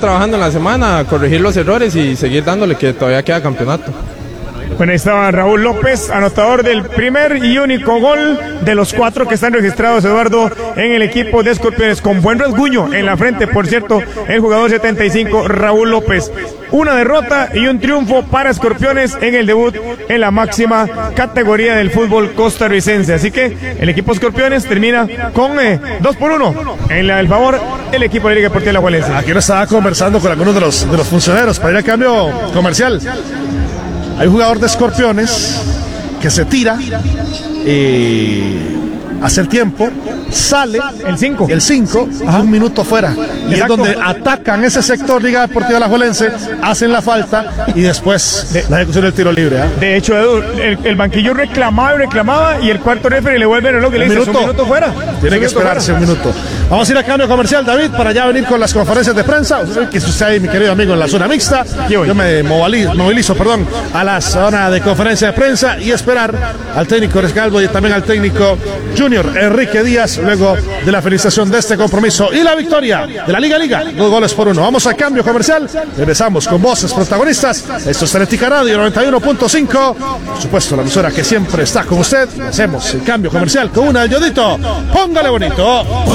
trabajando en la semana, corregir los errores y seguir dándole, que todavía queda campeonato. Bueno, ahí estaba Raúl López, anotador del primer y único gol de los 4 que están registrados, Eduardo, en el equipo de Escorpiones, con buen rasguño en la frente, por cierto, el jugador 75, Raúl López. Una derrota y un triunfo para Escorpiones en el debut en la máxima categoría del fútbol costarricense. Así que el equipo Escorpiones termina con 2-1 en el favor del equipo de Liga Deportiva Alajuelense. Aquí lo estaba conversando con algunos de los funcionarios para ir a cambio comercial. Hay un jugador de Escorpiones que se tira hacer tiempo, sale el 5 un minuto fuera, y es donde atacan ese sector Liga Deportiva Alajuelense, hacen la falta y después la ejecución del tiro libre. De hecho, Edu, el banquillo reclamaba y el cuarto referee le vuelve el reloj y le dice un minuto fuera. Tiene que esperarse un minuto. Vamos a ir a cambio comercial, David, para ya venir con las conferencias de prensa. Que sucede ahí, mi querido amigo, en la zona mixta. Yo me movilizo, a la zona de conferencia de prensa y esperar al técnico Rescalvo y también al técnico Junior Enrique Díaz, luego de la felicitación de este compromiso y la victoria de la Liga 2-1. Vamos a cambio comercial, regresamos con voces protagonistas. Esto es Teletica Radio 91.5, por supuesto la emisora que siempre está con usted. Hacemos el cambio comercial con una ayudito. Póngale bonito.